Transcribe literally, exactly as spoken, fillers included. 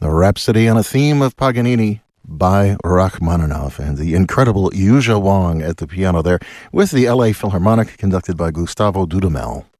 The Rhapsody on a Theme of Paganini by Rachmaninoff, and the incredible Yuja Wong at the piano there with the L A Philharmonic conducted by Gustavo Dudamel.